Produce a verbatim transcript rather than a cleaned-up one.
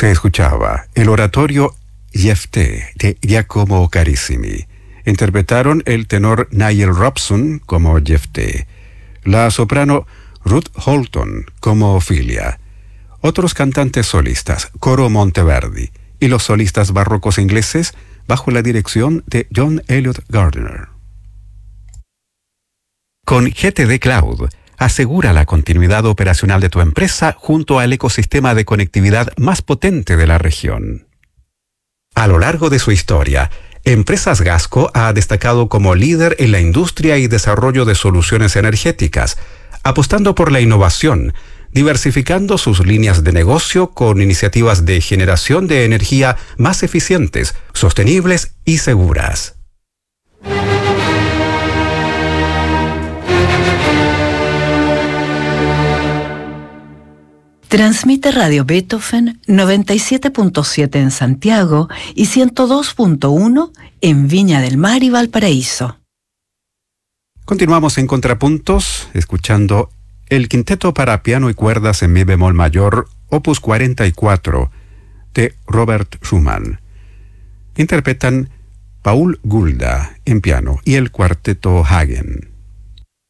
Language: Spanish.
Se escuchaba el oratorio Jefté de Giacomo Carissimi. Interpretaron el tenor Nigel Robson como Jefté, la soprano Ruth Holton como Ophelia, otros cantantes solistas, Coro Monteverdi, y los solistas barrocos ingleses bajo la dirección de John Elliott Gardiner. Con G T D Cloud, asegura la continuidad operacional de tu empresa junto al ecosistema de conectividad más potente de la región. A lo largo de su historia, Empresas Gasco ha destacado como líder en la industria y desarrollo de soluciones energéticas, apostando por la innovación, diversificando sus líneas de negocio con iniciativas de generación de energía más eficientes, sostenibles y seguras. Transmite Radio Beethoven noventa y siete punto siete en Santiago y ciento dos punto uno en Viña del Mar y Valparaíso. Continuamos en Contrapuntos, escuchando el quinteto para piano y cuerdas en mi bemol mayor, opus cuarenta y cuatro, de Robert Schumann. Interpretan Paul Gulda en piano y el cuarteto Hagen.